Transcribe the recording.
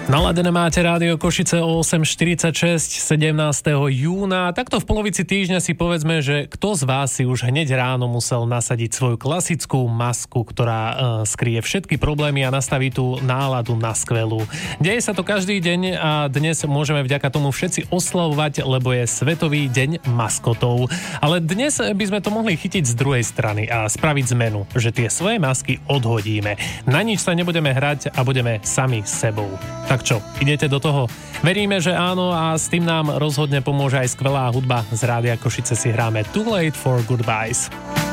Naladené máte Rádio Košice o 8.46 17. júna. Takto v polovici týždňa si povedzme, že kto z vás si už hneď ráno musel nasadiť svoju klasickú masku, ktorá skrie všetky problémy a nastaví tú náladu na skvelú. Deje sa to každý deň a dnes môžeme vďaka tomu všetci oslavovať, lebo je Svetový deň maskotov. Ale dnes by sme to mohli chytiť z druhej strany a spraviť zmenu, že tie svoje masky odhodíme. Na nič sa nebudeme hrať a budeme sami sebou. Tak čo, idete do toho? Veríme, že áno a s tým nám rozhodne pomôže aj skvelá hudba z Rádia Košice. Si hráme Too Late for Goodbyes.